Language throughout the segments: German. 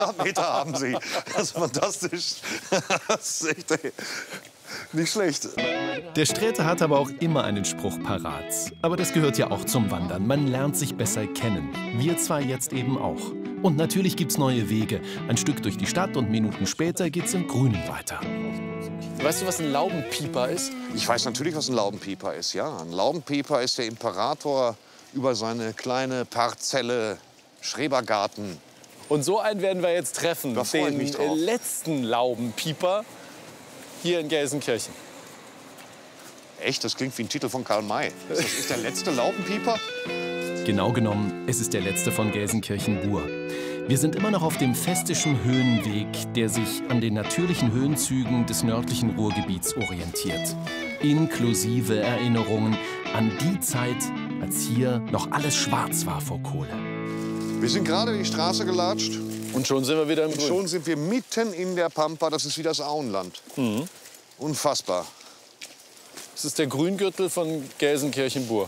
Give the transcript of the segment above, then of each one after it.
Meter haben Sie. Das ist fantastisch. Das ist echt nicht schlecht. Der Sträter hat aber auch immer einen Spruch parat. Aber das gehört ja auch zum Wandern. Man lernt sich besser kennen. Wir zwei jetzt eben auch. Und natürlich gibt's neue Wege. Ein Stück durch die Stadt und Minuten später geht's im Grünen weiter. Weißt du, was ein Laubenpieper ist? Ich weiß natürlich, was ein Laubenpieper ist. Ja, ein Laubenpieper ist der Imperator über seine kleine Parzelle Schrebergarten. Und so einen werden wir jetzt treffen. Da freu ich mich drauf. Den letzten Laubenpieper hier in Gelsenkirchen. Echt? Das klingt wie ein Titel von Karl May. Ist das echt der letzte Laubenpieper? Genau genommen, es ist der letzte von Gelsenkirchen-Bur. Wir sind immer noch auf dem Festischen Höhenweg, der sich an den natürlichen Höhenzügen des nördlichen Ruhrgebiets orientiert. Inklusive Erinnerungen an die Zeit, als hier noch alles schwarz war vor Kohle. Wir sind gerade die Straße gelatscht. Und schon sind wir wieder im Und Grün. schon sind wir mitten in der Pampa. Das ist wie das Auenland. Unfassbar. Das ist der Grüngürtel von Gelsenkirchen-Bur.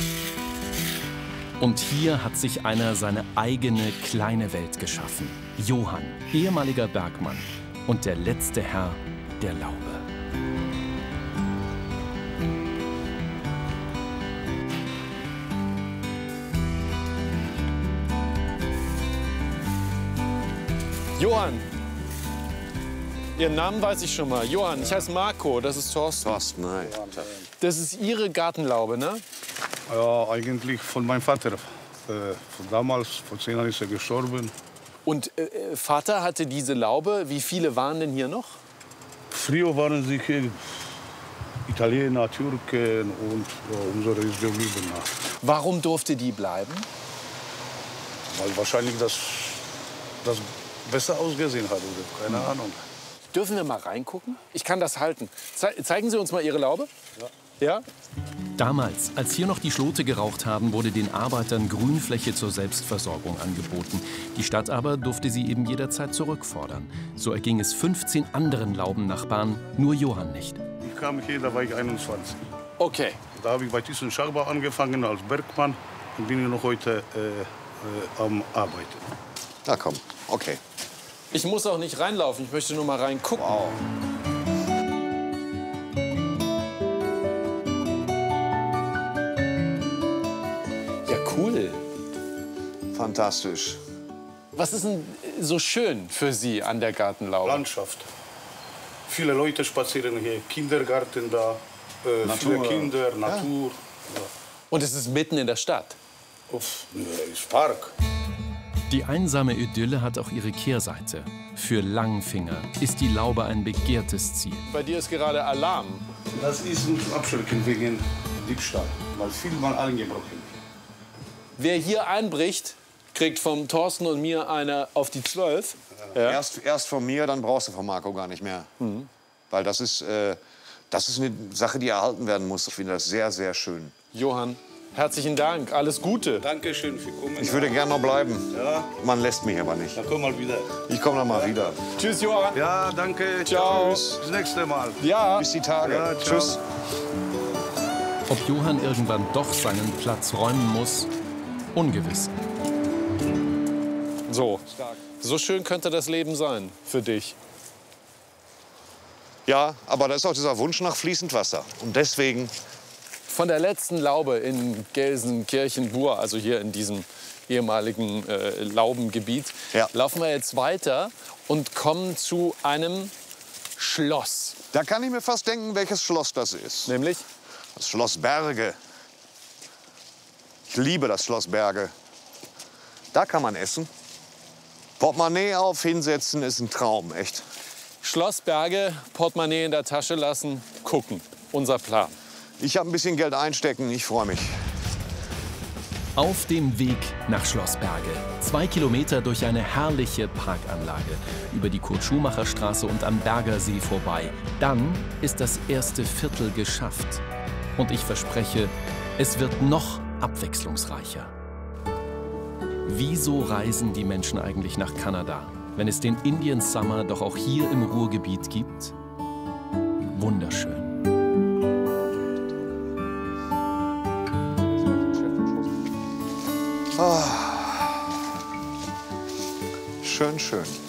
Und hier hat sich einer seine eigene kleine Welt geschaffen. Johann, ehemaliger Bergmann und der letzte Herr der Laube. Johann. Ihren Namen weiß ich schon mal. Johann, ich heiße Marco, das ist Thorsten. Thorsten, nein. Das ist Ihre Gartenlaube, ne? Ja, eigentlich von meinem Vater. Von damals, vor 10 Jahren ist er gestorben. Und Vater hatte diese Laube. Wie viele waren denn hier noch? Früher waren sie hier Italiener, Türken und unsere ist geblieben. Warum durfte die bleiben? Weil wahrscheinlich das besser ausgesehen hat oder keine Ahnung. Dürfen wir mal reingucken? Ich kann das halten. Zeigen Sie uns mal Ihre Laube. Ja? Damals, als hier noch die Schlote geraucht haben, wurde den Arbeitern Grünfläche zur Selbstversorgung angeboten. Die Stadt aber durfte sie eben jederzeit zurückfordern. So erging es 15 anderen Laubennachbarn, nur Johann nicht. Ich kam hier, da war ich 21. Okay. Da habe ich bei Thyssen Schachbau angefangen als Bergmann und bin noch heute am Arbeiten. Na komm, okay. Ich muss auch nicht reinlaufen, ich möchte nur mal reingucken. Wow. Ja, cool. Fantastisch. Was ist denn so schön für Sie an der Gartenlaube? Landschaft. Viele Leute spazieren hier, Kindergarten da, viele Kinder, Natur. Ja. Und es ist mitten in der Stadt. Uff, ist Park. Die einsame Idylle hat auch ihre Kehrseite. Für Langfinger ist die Laube ein begehrtes Ziel. Bei dir ist gerade Alarm. Das ist zum Abschrecken wegen Diebstahl, weil viel mal eingebrochen. Wer hier einbricht, kriegt vom Thorsten und mir eine auf die 12. Ja. Erst von mir, dann brauchst du von Marco gar nicht mehr. Weil das ist eine Sache, die erhalten werden muss. Ich finde das sehr, sehr schön. Johann, herzlichen Dank. Alles Gute. Dankeschön für kommen. Ich würde gerne noch bleiben. Ja, Man lässt mich aber nicht. dann komm mal wieder. Ich komme noch mal wieder. Tschüss, Johann. Ja, danke. Ciao. Bis nächste Mal. Ja. Bis die Tage. Ja, ciao. Tschüss. Ob Johann irgendwann doch seinen Platz räumen muss, ungewiss. So schön könnte das Leben sein für dich. Ja, aber da ist auch dieser Wunsch nach fließend Wasser. Und deswegen Von der letzten Laube in Gelsenkirchen-Bur, also hier in diesem ehemaligen Laubengebiet, Ja. laufen wir jetzt weiter und kommen zu einem Schloss. da kann ich mir fast denken, welches Schloss das ist. Nämlich? Das Schloss Berge. Ich liebe das Schloss Berge. Da kann man essen. Portemonnaie auf, hinsetzen, ist ein Traum, echt. Schloss Berge, Portemonnaie in der Tasche lassen, gucken. Unser Plan. Ich habe ein bisschen Geld einstecken, ich freue mich. Auf dem Weg nach Schloss Berge. 2 Kilometer durch eine herrliche Parkanlage. Über die Kurt-Schumacher-Straße und am Bergersee vorbei. Dann ist das erste Viertel geschafft. Und ich verspreche, es wird noch abwechslungsreicher. Wieso reisen die Menschen eigentlich nach Kanada, wenn es den Indian Summer doch auch hier im Ruhrgebiet gibt? Wunderschön. Schön, schön.